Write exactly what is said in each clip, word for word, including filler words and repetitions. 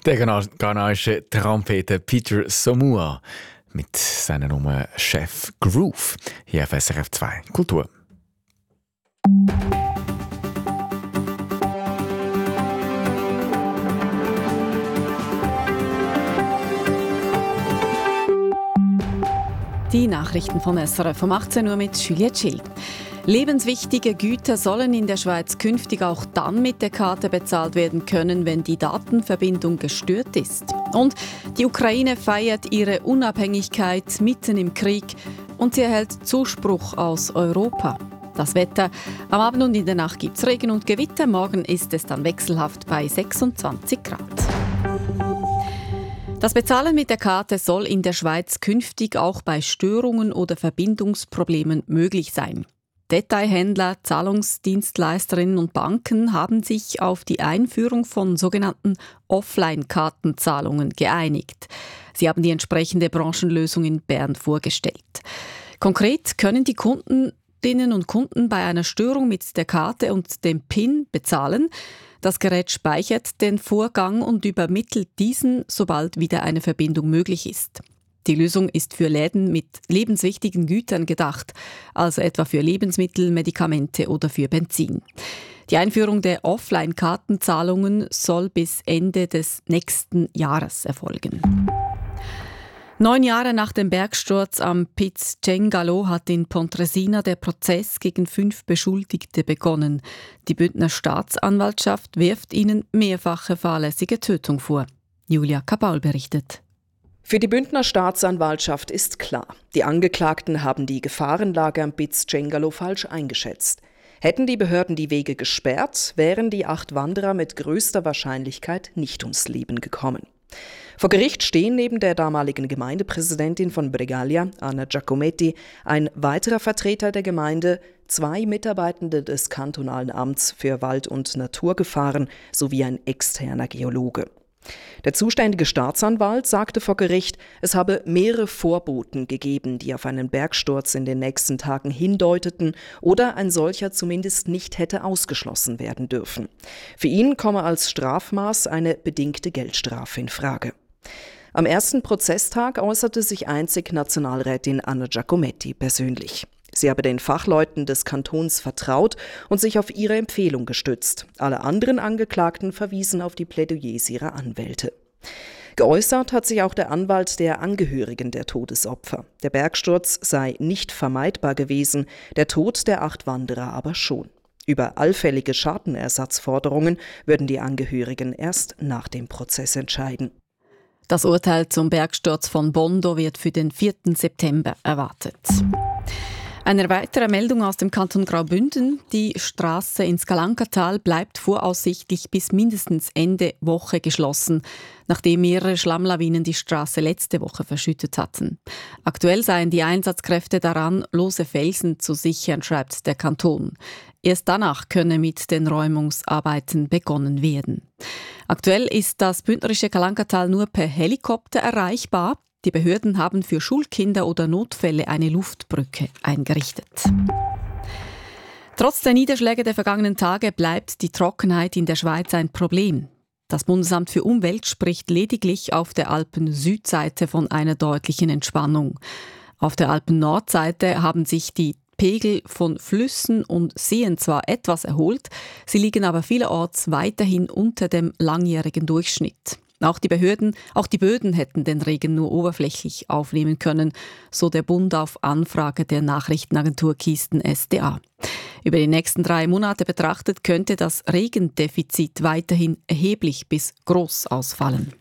Der ghana- ghanaische Trompeter Peter Somua mit seiner Nummer Chef Groove hier auf S R F zwei Kultur. Die Nachrichten vom S R F um achtzehn Uhr mit Juliette Schill. Lebenswichtige Güter sollen in der Schweiz künftig auch dann mit der Karte bezahlt werden können, wenn die Datenverbindung gestört ist. Und die Ukraine feiert ihre Unabhängigkeit mitten im Krieg und sie erhält Zuspruch aus Europa. Das Wetter: am Abend und in der Nacht gibt es Regen und Gewitter. Morgen ist es dann wechselhaft bei sechsundzwanzig Grad. Das Bezahlen mit der Karte soll in der Schweiz künftig auch bei Störungen oder Verbindungsproblemen möglich sein. Detailhändler, Zahlungsdienstleisterinnen und Banken haben sich auf die Einführung von sogenannten Offline-Kartenzahlungen geeinigt. Sie haben die entsprechende Branchenlösung in Bern vorgestellt. Konkret können die Kundinnen und Kunden bei einer Störung mit der Karte und dem P I N bezahlen. Das Gerät speichert den Vorgang und übermittelt diesen, sobald wieder eine Verbindung möglich ist. Die Lösung ist für Läden mit lebenswichtigen Gütern gedacht, also etwa für Lebensmittel, Medikamente oder für Benzin. Die Einführung der Offline-Kartenzahlungen soll bis Ende des nächsten Jahres erfolgen. Neun Jahre nach dem Bergsturz am Piz Cengalo hat in Pontresina der Prozess gegen fünf Beschuldigte begonnen. Die Bündner Staatsanwaltschaft wirft ihnen mehrfache fahrlässige Tötung vor. Julia Kabaul berichtet. Für die Bündner Staatsanwaltschaft ist klar, die Angeklagten haben die Gefahrenlage am Piz Cengalo falsch eingeschätzt. Hätten die Behörden die Wege gesperrt, wären die acht Wanderer mit größter Wahrscheinlichkeit nicht ums Leben gekommen. Vor Gericht stehen neben der damaligen Gemeindepräsidentin von Bregaglia, Anna Giacometti, ein weiterer Vertreter der Gemeinde, zwei Mitarbeitende des kantonalen Amts für Wald- und Naturgefahren sowie ein externer Geologe. Der zuständige Staatsanwalt sagte vor Gericht, es habe mehrere Vorboten gegeben, die auf einen Bergsturz in den nächsten Tagen hindeuteten oder ein solcher zumindest nicht hätte ausgeschlossen werden dürfen. Für ihn komme als Strafmaß eine bedingte Geldstrafe in Frage. Am ersten Prozesstag äußerte sich einzig Nationalrätin Anna Giacometti persönlich. Sie habe den Fachleuten des Kantons vertraut und sich auf ihre Empfehlung gestützt. Alle anderen Angeklagten verwiesen auf die Plädoyers ihrer Anwälte. Geäußert hat sich auch der Anwalt der Angehörigen der Todesopfer. Der Bergsturz sei nicht vermeidbar gewesen, der Tod der acht Wanderer aber schon. Über allfällige Schadenersatzforderungen würden die Angehörigen erst nach dem Prozess entscheiden. Das Urteil zum Bergsturz von Bondo wird für den vierten September erwartet. Eine weitere Meldung aus dem Kanton Graubünden. Die Straße ins Galankatal bleibt voraussichtlich bis mindestens Ende Woche geschlossen, nachdem mehrere Schlammlawinen die Straße letzte Woche verschüttet hatten. Aktuell seien die Einsatzkräfte daran, lose Felsen zu sichern, schreibt der Kanton. Erst danach könne mit den Räumungsarbeiten begonnen werden. Aktuell ist das bündnerische Galankatal nur per Helikopter erreichbar. Die Behörden haben für Schulkinder oder Notfälle eine Luftbrücke eingerichtet. Trotz der Niederschläge der vergangenen Tage bleibt die Trockenheit in der Schweiz ein Problem. Das Bundesamt für Umwelt spricht lediglich auf der Alpen-Südseite von einer deutlichen Entspannung. Auf der Alpen-Nordseite haben sich die Pegel von Flüssen und Seen zwar etwas erholt, sie liegen aber vielerorts weiterhin unter dem langjährigen Durchschnitt. Auch die Behörden, auch die Böden hätten den Regen nur oberflächlich aufnehmen können, so der Bund auf Anfrage der Nachrichtenagentur Kisten S D A. Über die nächsten drei Monate betrachtet könnte das Regendefizit weiterhin erheblich bis groß ausfallen.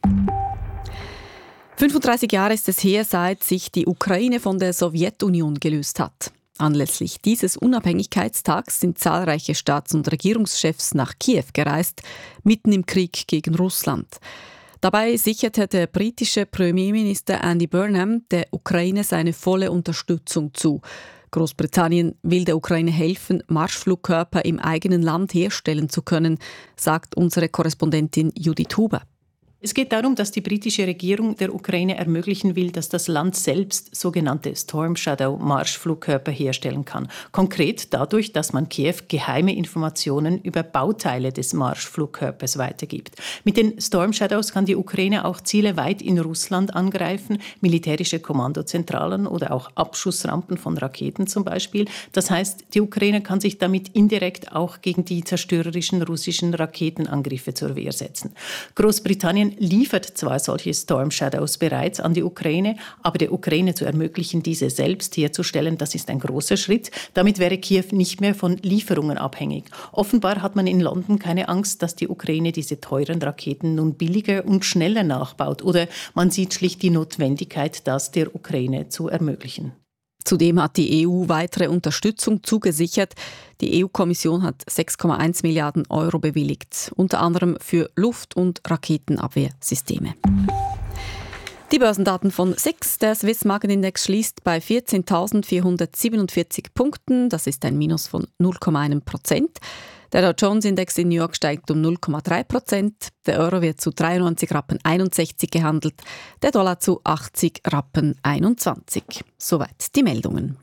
fünfunddreißig Jahre ist es her, seit sich die Ukraine von der Sowjetunion gelöst hat. Anlässlich dieses Unabhängigkeitstags sind zahlreiche Staats- und Regierungschefs nach Kiew gereist, mitten im Krieg gegen Russland. Dabei sicherte der britische Premierminister Andy Burnham der Ukraine seine volle Unterstützung zu. Großbritannien will der Ukraine helfen, Marschflugkörper im eigenen Land herstellen zu können, sagt unsere Korrespondentin Judith Huber. Es geht darum, dass die britische Regierung der Ukraine ermöglichen will, dass das Land selbst sogenannte Storm Shadow Marschflugkörper herstellen kann. Konkret dadurch, dass man Kiew geheime Informationen über Bauteile des Marschflugkörpers weitergibt. Mit den Storm Shadows kann die Ukraine auch Ziele weit in Russland angreifen, militärische Kommandozentralen oder auch Abschussrampen von Raketen zum Beispiel. Das heißt, die Ukraine kann sich damit indirekt auch gegen die zerstörerischen russischen Raketenangriffe zur Wehr setzen. Großbritannien liefert zwar solche Storm Shadows bereits an die Ukraine, aber der Ukraine zu ermöglichen, diese selbst herzustellen, das ist ein großer Schritt. Damit wäre Kiew nicht mehr von Lieferungen abhängig. Offenbar hat man in London keine Angst, dass die Ukraine diese teuren Raketen nun billiger und schneller nachbaut. Oder man sieht schlicht die Notwendigkeit, das der Ukraine zu ermöglichen. Zudem hat die E U weitere Unterstützung zugesichert. Die E U-Kommission hat sechs Komma eins Milliarden Euro bewilligt, unter anderem für Luft- und Raketenabwehrsysteme. Die Börsendaten von S I X. Der Swiss Market-Index schließt bei vierzehntausendvierhundertsiebenundvierzig Punkten. Das ist ein Minus von null Komma eins Prozent. Der Dow Jones-Index in New York steigt um null Komma drei Prozent. Der Euro wird zu dreiundneunzig Rappen einundsechzig gehandelt, der Dollar zu achtzig Rappen einundzwanzig. Soweit die Meldungen.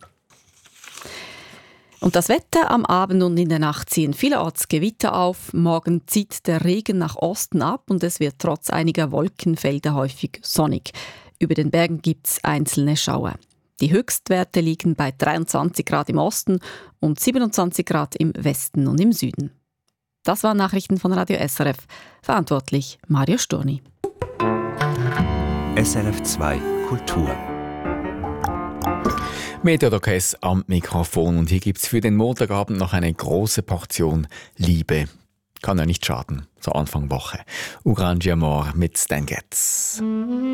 Und das Wetter: Am Abend und in der Nacht ziehen vielerorts Gewitter auf. Morgen zieht der Regen nach Osten ab und es wird trotz einiger Wolkenfelder häufig sonnig. Über den Bergen gibt es einzelne Schauer. Die Höchstwerte liegen bei dreiundzwanzig Grad im Osten und siebenundzwanzig Grad im Westen und im Süden. Das waren Nachrichten von Radio S R F. Verantwortlich Mario Storni. S R F zwei Kultur. Mediadokes am Mikrofon und hier gibt es für den Montagabend noch eine große Portion Liebe. Kann ja nicht schaden, so Anfang Woche. Orange Amor mit Stan Getz.